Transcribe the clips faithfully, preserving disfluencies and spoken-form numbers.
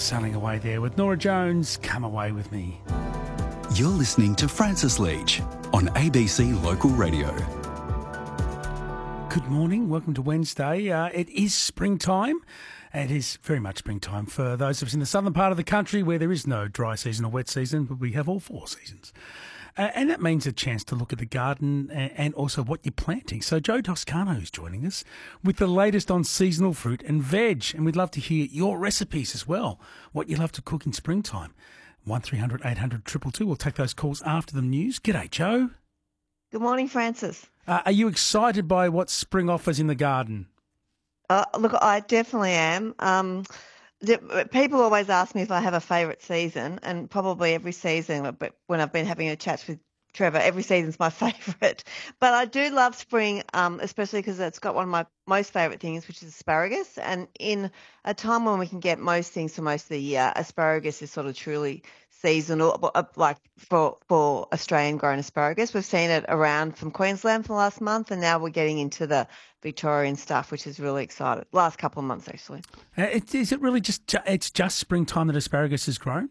sailing away there with Nora Jones, Come Away With Me. You're listening to Francis Leach on A B C Local Radio. Good morning, welcome to Wednesday. Uh, it is springtime. It is very much springtime for those of us in the southern part of the country where there is no dry season or wet season, but we have all four seasons. Uh, and that means a chance to look at the garden and, and also what you're planting. So Joe Toscano is joining us with the latest on seasonal fruit and veg. And we'd love to hear your recipes as well, what you love to cook in springtime. one three hundred eight hundred two two two. We'll take those calls after the news. G'day, Joe. Good morning, Francis. Uh, are you excited by what spring offers in the garden? Uh, look, I definitely am. Um, the, people always ask me if I have a favourite season, and probably every season, but when I've been having a chat with Trevor, every season's my favourite. But I do love spring, um, especially because it's got one of my most favourite things, which is asparagus. And in a time when we can get most things for most of the year, asparagus is sort of truly seasonal, like for, for Australian-grown asparagus. We've seen it around from Queensland for the last month, and now we're getting into the Victorian stuff, which is really exciting. Last couple of months, actually. Uh, it, is it really just it's just springtime that asparagus is grown?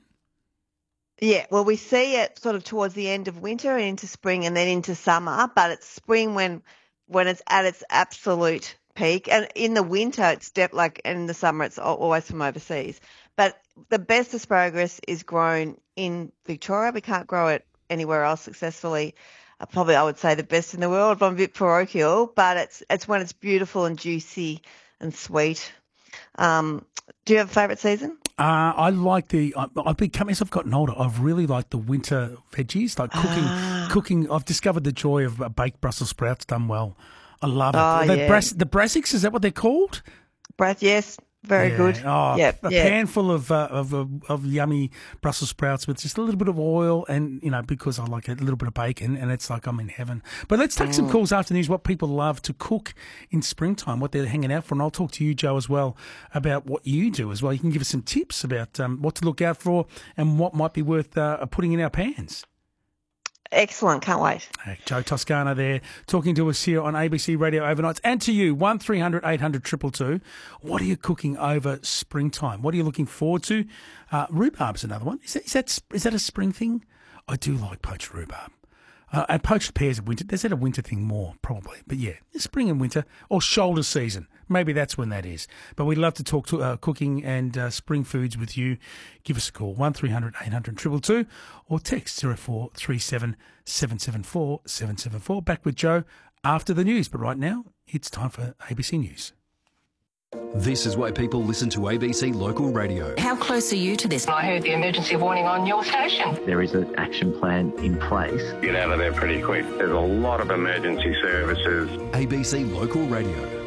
Yeah, well, we see it sort of towards the end of winter and into spring and then into summer, but it's spring when when it's at its absolute peak. And in the winter, it's def- like in the summer, it's always from overseas. But the best asparagus is grown in Victoria. We can't grow it anywhere else successfully. Uh, probably, I would say, the best in the world. I'm a bit parochial, but it's it's when it's beautiful and juicy and sweet. Um, do you have a favourite season? Uh, I like the. I, I've become as I've gotten older. I've really liked the winter veggies, like cooking. Ah. Cooking. I've discovered the joy of baked Brussels sprouts done well. I love it. Oh, the yeah. brass, the brassicas, is that what they're called? Brass, yes. Very yeah. good. Oh, yep. a yep. pan full of, uh, of of of yummy Brussels sprouts with just a little bit of oil, and you know, because I like a little bit of bacon, and it's like I'm in heaven. But let's take mm. some calls after the news. What people love to cook in springtime, what they're hanging out for, and I'll talk to you, Joe, as well about what you do as well. You can give us some tips about um, what to look out for and what might be worth uh, putting in our pans. Excellent. Can't wait. Hey, Joe Toscano there talking to us here on A B C Radio Overnights. And to you, one three hundred eight hundred two two two. What are you cooking over springtime? What are you looking forward to? Uh, rhubarb's another one. Is that, is that is that a spring thing? I do like poached rhubarb. Uh, and poached pears in winter. Is that a winter thing more? Probably. But yeah, spring and winter or shoulder season. Maybe that's when that is. But we'd love to talk to uh, cooking and uh, spring foods with you. Give us a call, one three hundred eight hundred two two two, or text zero four three seven seven seven four seven seven four. Back with Joe after the news. But right now, it's time for A B C News. This is why people listen to A B C Local Radio. How close are you to this? I heard the emergency warning on your station. There is an action plan in place. Get out of there pretty quick. There's a lot of emergency services. A B C Local Radio.